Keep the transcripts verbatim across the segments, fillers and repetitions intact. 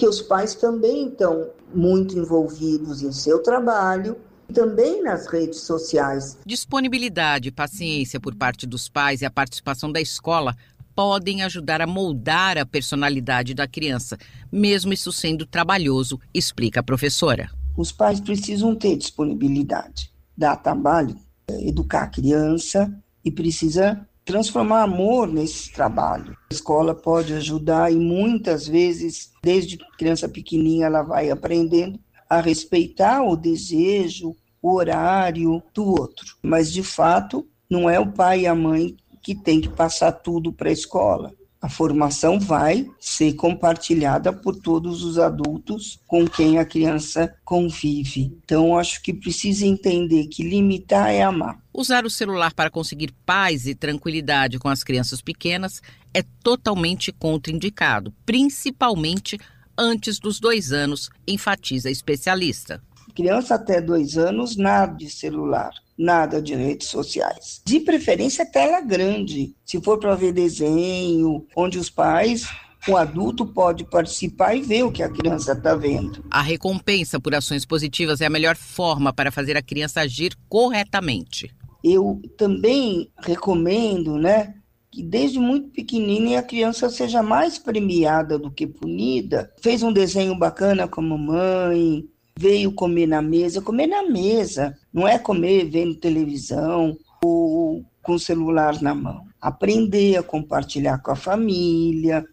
porque os pais também estão muito envolvidos em seu trabalho, também nas redes sociais. Disponibilidade e paciência por parte dos pais e a participação da escola podem ajudar a moldar a personalidade da criança, mesmo isso sendo trabalhoso, explica a professora. Os pais precisam ter disponibilidade, dar trabalho, educar a criança e precisa transformar amor nesse trabalho. A escola pode ajudar e muitas vezes, desde criança pequenininha, ela vai aprendendo a respeitar o desejo, o horário do outro. Mas, de fato, não é o pai e a mãe que tem que passar tudo para a escola. A formação vai ser compartilhada por todos os adultos com quem a criança convive. Então, acho que precisa entender que limitar é amar. Usar o celular para conseguir paz e tranquilidade com as crianças pequenas é totalmente contraindicado, principalmente antes dos dois anos, enfatiza a especialista. Criança até dois anos, nada de celular, nada de redes sociais. De preferência, tela grande. Se for para ver desenho, onde os pais, o adulto pode participar e ver o que a criança está vendo. A recompensa por ações positivas é a melhor forma para fazer a criança agir corretamente. Eu também recomendo, né, que desde muito pequenininha a criança seja mais premiada do que punida. Fez um desenho bacana com a mamãe, veio comer na mesa, comer na mesa, não é comer vendo televisão ou com o celular na mão. Aprender a compartilhar com a família,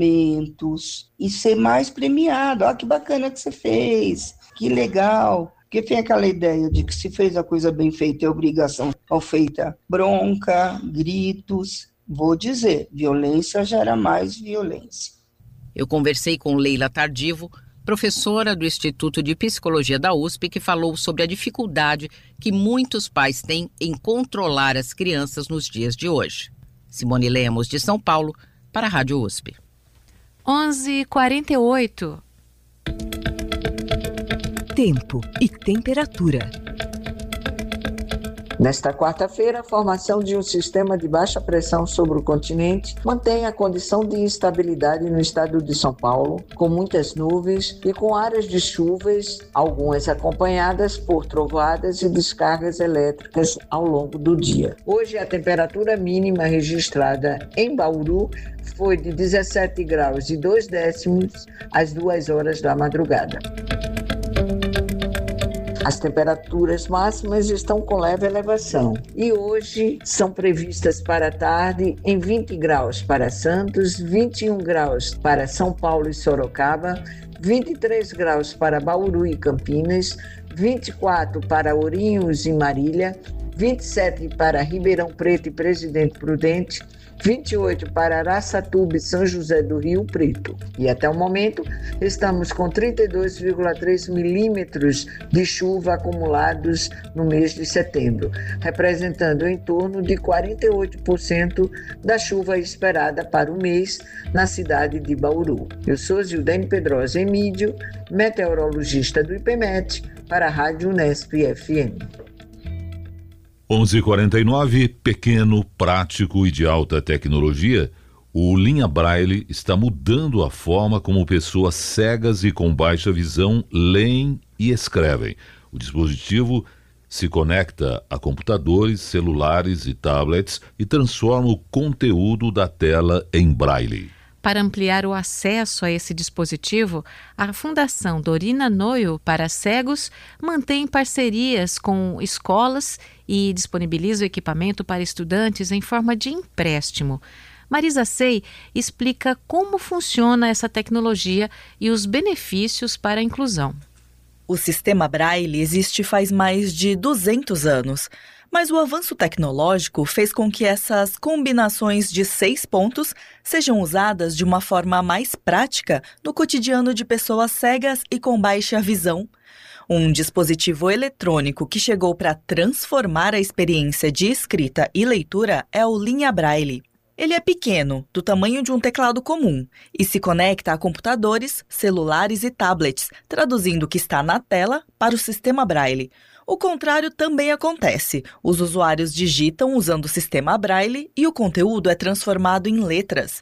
momentos, e ser mais premiado. Ó, que bacana que você fez, que legal. Porque tem aquela ideia de que se fez a coisa bem feita é obrigação mal feita. Bronca, gritos. Vou dizer, violência gera mais violência. Eu conversei com Leila Tardivo, professora do Instituto de Psicologia da U S P, que falou sobre a dificuldade que muitos pais têm em controlar as crianças nos dias de hoje. Simone Lemos, de São Paulo, para a Rádio U S P. onze e quarenta e oito. Tempo e temperatura. Nesta quarta-feira, a formação de um sistema de baixa pressão sobre o continente mantém a condição de instabilidade no estado de São Paulo, com muitas nuvens e com áreas de chuvas, algumas acompanhadas por trovoadas e descargas elétricas ao longo do dia. Hoje, a temperatura mínima registrada em Bauru foi de dezessete graus e dois décimos às duas horas da madrugada. As temperaturas máximas estão com leve elevação e hoje são previstas para a tarde em vinte graus para Santos, vinte e um graus para São Paulo e Sorocaba, vinte e três graus para Bauru e Campinas, vinte e quatro para Ourinhos e Marília, vinte e sete para Ribeirão Preto e Presidente Prudente, vinte e oito para Araçatuba e São José do Rio Preto. E até o momento, estamos com trinta e dois vírgula três milímetros de chuva acumulados no mês de setembro, representando em torno de quarenta e oito por cento da chuva esperada para o mês na cidade de Bauru. Eu sou Zildene Pedrosa Emídio, meteorologista do IPMET, para a Rádio Unesp F M. onze e quarenta e nove, pequeno, prático e de alta tecnologia, o Linha Braille está mudando a forma como pessoas cegas e com baixa visão leem e escrevem. O dispositivo se conecta a computadores, celulares e tablets e transforma o conteúdo da tela em Braille. Para ampliar o acesso a esse dispositivo, a Fundação Dorina Noio para Cegos mantém parcerias com escolas e disponibiliza o equipamento para estudantes em forma de empréstimo. Marisa Sei explica como funciona essa tecnologia e os benefícios para a inclusão. O sistema Braille existe faz mais de duzentos anos. Mas o avanço tecnológico fez com que essas combinações de seis pontos sejam usadas de uma forma mais prática no cotidiano de pessoas cegas e com baixa visão. Um dispositivo eletrônico que chegou para transformar a experiência de escrita e leitura é o Linha Braille. Ele é pequeno, do tamanho de um teclado comum, e se conecta a computadores, celulares e tablets, traduzindo o que está na tela para o sistema Braille. O contrário também acontece. Os usuários digitam usando o sistema Braille e o conteúdo é transformado em letras.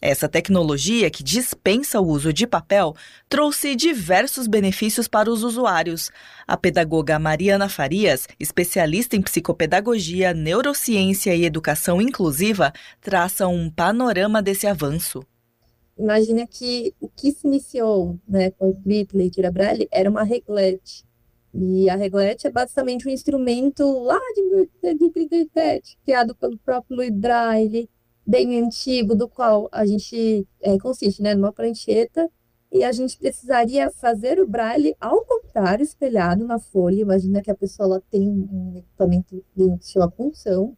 Essa tecnologia, que dispensa o uso de papel, trouxe diversos benefícios para os usuários. A pedagoga Mariana Farias, especialista em psicopedagogia, neurociência e educação inclusiva, traça um panorama desse avanço. Imagina que o que se iniciou, né, com a escrita e leitura Braille era uma reglete. E a reglete é basicamente um instrumento lá de mil oitocentos e trinta e sete, criado pelo próprio Louis Braille, bem antigo, do qual a gente é, consiste, né, numa prancheta, e a gente precisaria fazer o Braille ao contrário, espelhado na folha. Imagina que a pessoa ela tem um equipamento que chama punção,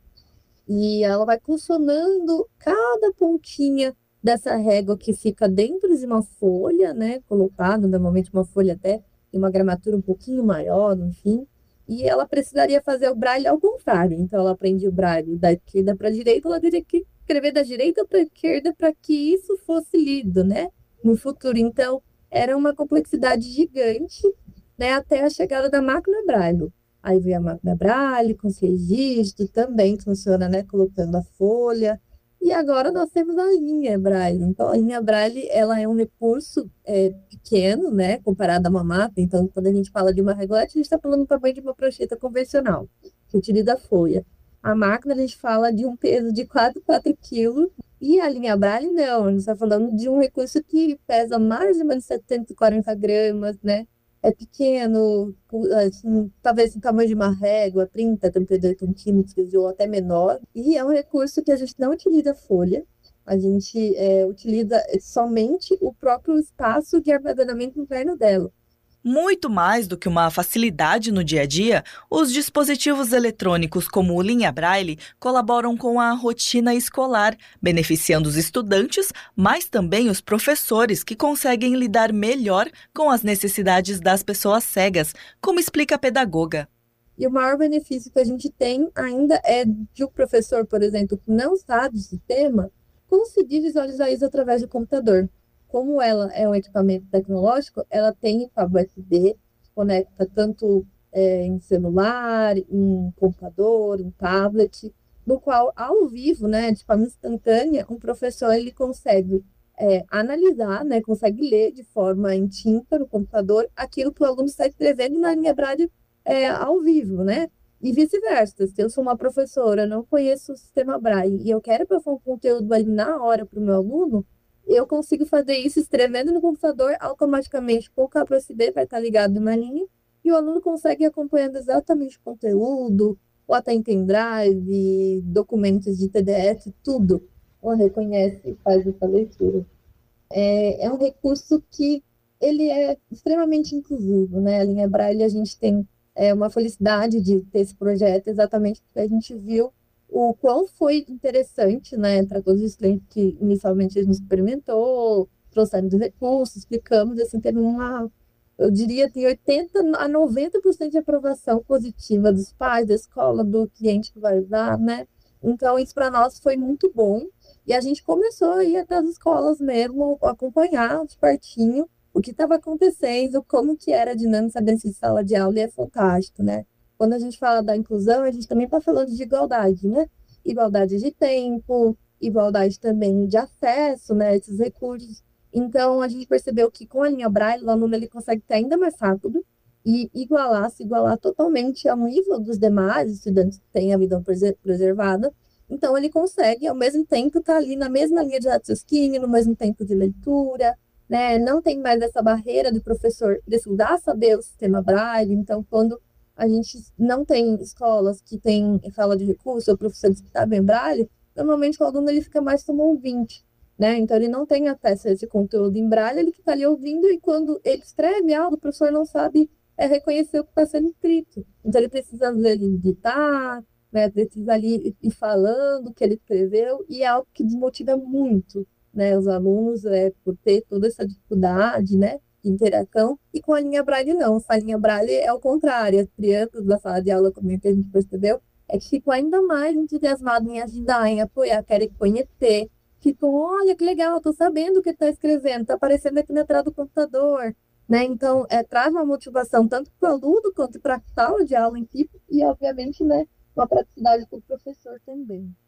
e ela vai funcionando cada pontinha dessa régua que fica dentro de uma folha, né, colocada, normalmente uma folha até tem uma gramatura um pouquinho maior, enfim, e ela precisaria fazer o Braille ao contrário. Então ela aprende o Braille da esquerda para a direita, ela teria que escrever da direita para a esquerda para que isso fosse lido, né, no futuro. Então era uma complexidade gigante, né, até a chegada da máquina Braille. Aí veio a máquina Braille com seis dígitos, também funciona, né, colocando a folha. E agora nós temos a linha Braille. Então, a linha Braille, ela é um recurso é, pequeno, né, comparado a uma máquina. Então, quando a gente fala de uma reglete, a gente está falando do tamanho de uma prancheta convencional, que utiliza a folha. A máquina, a gente fala de um peso de quase quatro quilos. E a linha Braille, não. A gente está falando de um recurso que pesa mais ou menos setecentos e quarenta gramas, né? É pequeno, assim, talvez o tamanho de uma régua, trinta, trinta e dois centímetros ou até menor. E é um recurso que a gente não utiliza folha, a gente é, utiliza somente o próprio espaço de armazenamento interno dela. Muito mais do que uma facilidade no dia a dia, os dispositivos eletrônicos como o Linha Braille colaboram com a rotina escolar, beneficiando os estudantes, mas também os professores, que conseguem lidar melhor com as necessidades das pessoas cegas, como explica a pedagoga. E o maior benefício que a gente tem ainda é de o professor, por exemplo, que não sabe do sistema, conseguir visualizar isso através do computador. Como ela é um equipamento tecnológico, ela tem cabo U S B, conecta tanto é, em celular, em computador, em tablet, no qual, ao vivo, né, de forma instantânea, um professor ele consegue é, analisar, né, consegue ler de forma em tinta no computador aquilo que o aluno está escrevendo na linha Braille é, ao vivo, né? E vice-versa. Se eu sou uma professora, não conheço o sistema Braille e eu quero passar um conteúdo ali na hora para o meu aluno, eu consigo fazer isso escrevendo no computador, automaticamente com o cabo U S B vai estar ligado numa linha, e o aluno consegue ir acompanhando exatamente o conteúdo, ou até em pendrive, documentos de P D F, tudo. Ou reconhece e faz essa leitura. É, é um recurso que ele é extremamente inclusivo, né? A linha Braille, a gente tem é, uma felicidade de ter esse projeto, exatamente porque a gente viu o quão foi interessante, né, para todos os clientes que inicialmente a gente experimentou, trouxemos os recursos, explicamos, assim, teve uma, eu diria, tem oitenta a noventa por cento de aprovação positiva dos pais, da escola, do cliente que vai usar, né? Então, isso para nós foi muito bom, e a gente começou a ir até as escolas mesmo, acompanhar de pertinho o que estava acontecendo, como que era a dinâmica dentro de sala de aula, e é fantástico, né? Quando a gente fala da inclusão, a gente também está falando de igualdade, né? Igualdade de tempo, igualdade também de acesso, né, a esses recursos. Então, a gente percebeu que com a linha Braille, o aluno ele consegue ter ainda mais rápido e igualar, se igualar totalmente ao nível dos demais estudantes que têm a visão preservada. Então, ele consegue, ao mesmo tempo, estar tá ali na mesma linha de raciocínio, no mesmo tempo de leitura, né? Não tem mais essa barreira do professor precisar saber o sistema Braille. Então, quando a gente não tem escolas que tem sala de recurso ou professores que sabem Braille, normalmente o aluno ele fica mais como ouvinte, né? Então ele não tem acesso a esse conteúdo em Braille, ele que está ali ouvindo, e quando ele escreve algo, o professor não sabe é, reconhecer o que está sendo escrito. Então ele precisa às vezes digitar, né? Precisa ali ir falando o que ele escreveu, e é algo que desmotiva muito, né, os alunos, é, por ter toda essa dificuldade, né, de interação. E com a linha Braille não, a linha Braille é o contrário. As crianças da sala de aula, como a gente percebeu, é que ficam ainda mais entusiasmadas em ajudar, em apoiar, querem conhecer, ficam, olha que legal, estou sabendo o que está escrevendo, está aparecendo aqui na tela do computador, né? Então, é, traz uma motivação tanto para o aluno quanto para a sala de aula em si, e obviamente, né, uma praticidade para o professor também.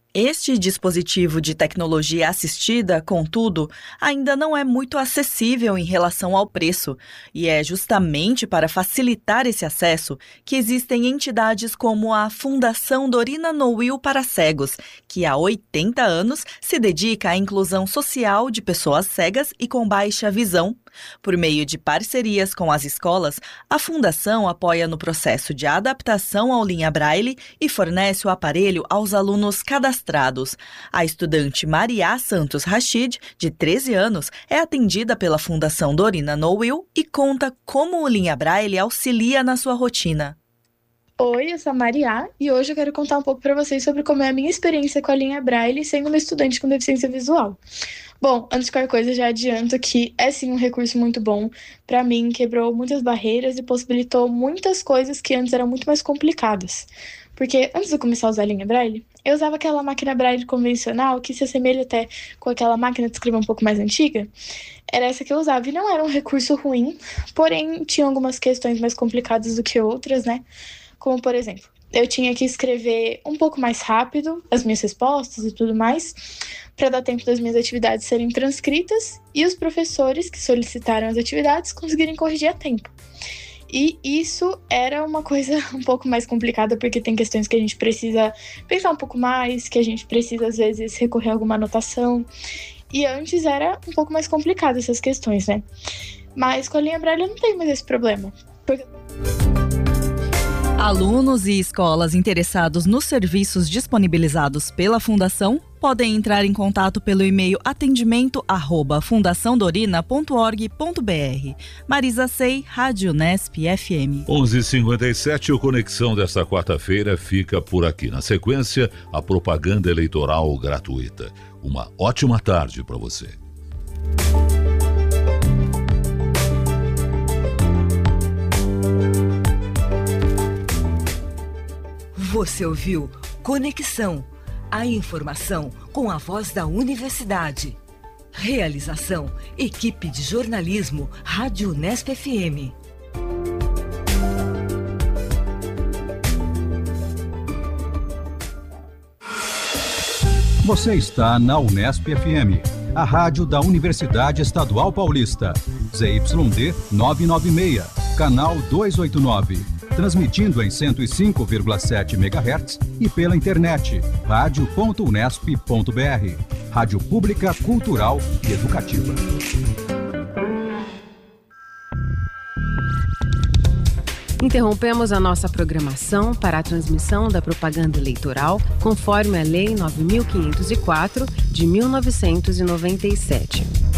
Este dispositivo de tecnologia assistida, contudo, ainda não é muito acessível em relação ao preço, e é justamente para facilitar esse acesso que existem entidades como a Fundação Dorina Noil para Cegos, que há oitenta anos se dedica à inclusão social de pessoas cegas e com baixa visão. Por meio de parcerias com as escolas, a Fundação apoia no processo de adaptação ao Linha Braille e fornece o aparelho aos alunos cadastrados. A estudante Maria Santos Rachid, de treze anos, é atendida pela Fundação Dorina Noil e conta como o Linha Braille auxilia na sua rotina. Oi, eu sou a Maria e hoje eu quero contar um pouco para vocês sobre como é a minha experiência com a Linha Braille sendo uma estudante com deficiência visual. Bom, antes de qualquer coisa, já adianto que é sim um recurso muito bom. Para mim, quebrou muitas barreiras e possibilitou muitas coisas que antes eram muito mais complicadas. Porque antes de eu começar a usar a Linha Braille, eu usava aquela máquina Braille convencional, que se assemelha até com aquela máquina de escrever um pouco mais antiga. Era essa que eu usava e não era um recurso ruim, porém tinha algumas questões mais complicadas do que outras, né? Como, por exemplo, eu tinha que escrever um pouco mais rápido as minhas respostas e tudo mais, para dar tempo das minhas atividades serem transcritas e os professores que solicitaram as atividades conseguirem corrigir a tempo. E isso era uma coisa um pouco mais complicada, porque tem questões que a gente precisa pensar um pouco mais, que a gente precisa, às vezes, recorrer a alguma anotação. E antes era um pouco mais complicado essas questões, né? Mas com a Linha Braille eu não tenho mais esse problema. Porque... Alunos e escolas interessados nos serviços disponibilizados pela Fundação podem entrar em contato pelo e-mail atendimento arroba fundação dorina ponto org ponto br. Marisa Sei, Rádio Unesp F M. onze e cinquenta e sete, o Conexão desta quarta-feira fica por aqui. Na sequência, a propaganda eleitoral gratuita. Uma ótima tarde para você. Você ouviu Conexão, a informação com a voz da universidade. Realização, equipe de jornalismo, Rádio Unesp F M. Você está na Unesp F M, a rádio da Universidade Estadual Paulista. Z Y D novecentos e noventa e seis, canal duzentos e oitenta e nove. Transmitindo em cento e cinco vírgula sete megahertz e pela internet, rádio ponto unesp ponto br. Rádio pública, cultural e educativa. Interrompemos a nossa programação para a transmissão da propaganda eleitoral, conforme a Lei nove mil quinhentos e quatro, de mil novecentos e noventa e sete.